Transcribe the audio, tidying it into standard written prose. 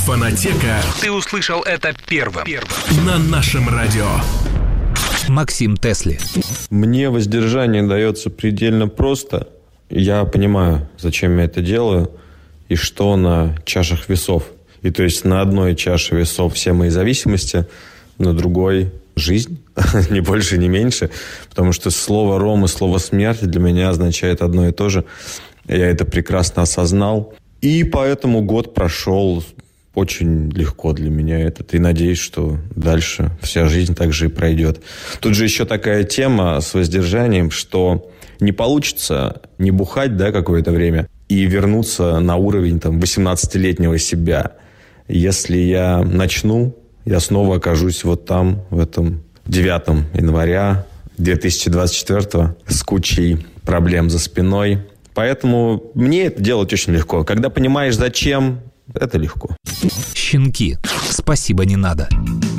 Фонотека. Ты услышал это первым. На нашем радио. Максим Тесли. Мне воздержание дается предельно просто. Я понимаю, зачем я это делаю и что на чашах весов. И то есть на одной чаше весов все мои зависимости, на другой жизнь, ни больше, ни меньше. Потому что слово «ром» и слово «смерть» для меня означает одно и то же. Я это прекрасно осознал. И поэтому год прошел очень легко для меня этот. И надеюсь, что дальше вся жизнь так же и пройдет. Тут же еще такая тема с воздержанием, что не получится не бухать, да, какое-то время и вернуться на уровень там 18-летнего себя. Если я начну, я снова окажусь вот там, в этом 9 января 2024 с кучей проблем за спиной. Поэтому мне это делать очень легко. Когда понимаешь, зачем, это легко. Щенки. Спасибо, не надо.